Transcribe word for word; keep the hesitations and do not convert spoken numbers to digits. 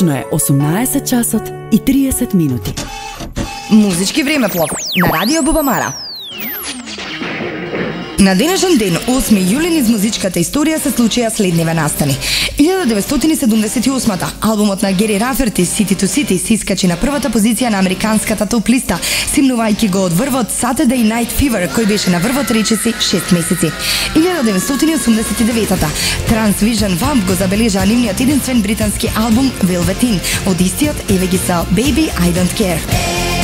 Точно е осумнаесет часот и триесет минути. Музички времеплов на Радио Бубамара. На денешен ден, осми јули, низ музичката историја се случија следниве настани. илјада деветстотини седумдесет и осма албумот на Гери Раферти City to City се искачи на првата позиција на американската топ листа, симнувајќи го од врвот Saturday Night Fever, кој беше на врвот речиси шест месеци. илјада деветстотини осумдесет и девета Transvision Vamp го забележа нивниот единствен британски албум Velveteen, од истиот еве ги со Baby I Don't Care.